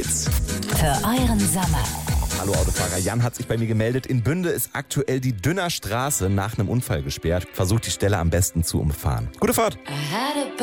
Updates. Für euren Sommer. Hallo Autofahrer, Jan hat sich bei mir gemeldet. In Bünde ist aktuell die Dünner Straße nach einem Unfall gesperrt. Versucht die Stelle am besten zu umfahren. Gute Fahrt!